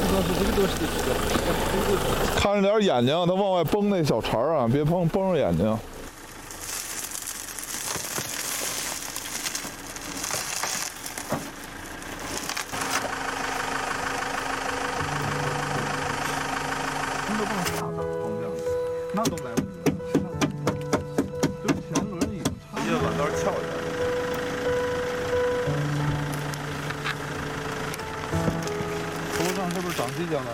看着点眼睛，它往外崩那小茬啊，别崩着眼睛。那都来不及了，就前轮已经插。直接把刀撬下来。头上是不是长犄角了？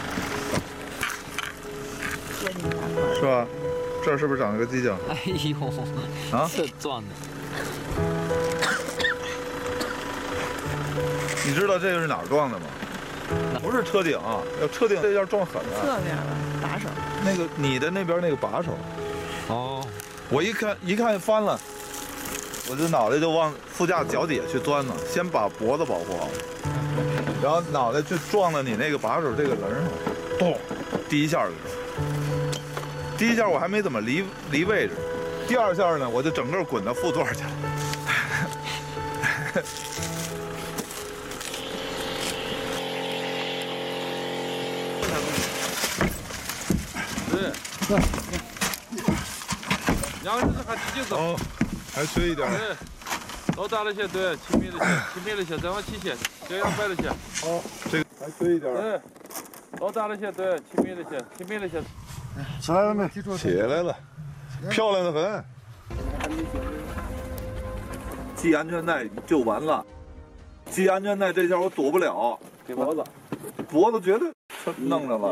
是吧？这儿是不是长了个犄角？ 哎呦，啊，这撞的。 你知道这个是哪儿撞的吗？不是车顶，要车顶这要撞狠了。 侧面的把手。 那个你的那边那个把手。 哦。 我一看翻了，我这脑袋就往副驾脚底下去钻了，先把脖子保护好，然后脑袋就撞到你那个把手这个棱上，咚，第一下的时候，第一下我还没怎么离位置，第二下呢我就整个滚到副座去了。 对，两个人还直接走， 哦，还缺一点。 对，老大了些，对，轻便了些，轻便了些，再往起些，这样摆了些。 哦，这个还缺一点。 对，老大了些，对，轻便了些，轻便了些。 起来了没？起来了，漂亮的很。系安全带就完了，系安全带这下我躲不了，脖子绝对弄着了。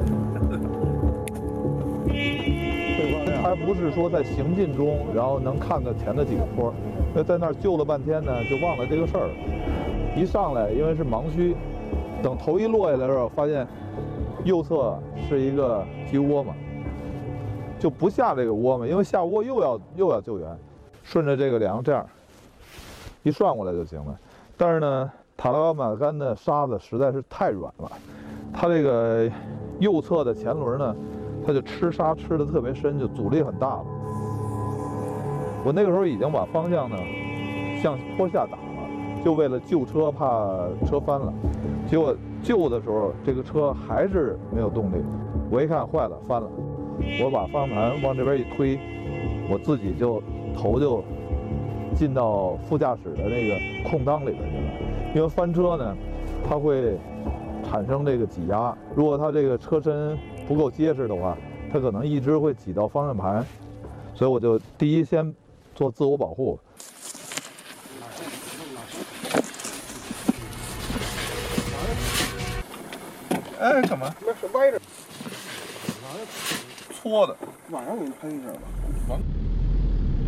还不是说在行进中，然后能看到前的几个坡，那在那儿救了半天呢，就忘了这个事儿了。一上来因为是盲区，等头一落下来的时候，发现右侧是一个急窝嘛，就不下这个窝嘛，因为下窝又要救援，顺着这个梁这样一涮过来就行了。但是呢，塔拉瓦马干的沙子实在是太软了，它这个右侧的前轮呢，它就吃沙吃的特别深，就阻力很大了。我那个时候已经把方向呢向坡下打了，就为了救车，怕车翻了。结果救的时候，这个车还是没有动力。我一看坏了，翻了。我把方向盘往这边一推，我自己就头就进到副驾驶的那个空档里边去了。因为翻车呢，它会产生这个挤压。如果它这个车身不够结实的话，它可能一直会挤到方向盘，所以我就第一先做自我保护。哎，干嘛？ 那是歪着， 搓的。 晚上给你喷一下吧。